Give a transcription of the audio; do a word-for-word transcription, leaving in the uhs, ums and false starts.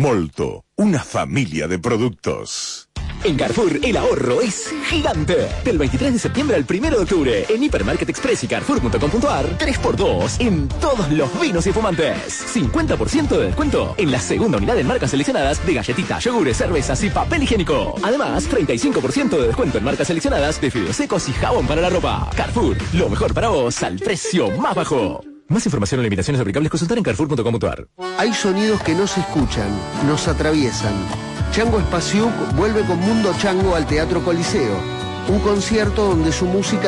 Molto, una familia de productos. En Carrefour, el ahorro es gigante. Del veintitrés de septiembre al primero de octubre, en Hipermarket Express y Carrefour punto com punto ar, tres por dos en todos los vinos y fumantes. cincuenta por ciento de descuento en la segunda unidad en marcas seleccionadas de galletitas, yogures, cervezas y papel higiénico. Además, treinta y cinco por ciento de descuento en marcas seleccionadas de fideos secos y jabón para la ropa. Carrefour, lo mejor para vos al precio más bajo. Más información o limitaciones aplicables consultar en Carrefour punto com punto ar. Hay sonidos que no se escuchan, nos atraviesan. Chango Spasiuk vuelve con Mundo Chango al Teatro Coliseo, un concierto donde su música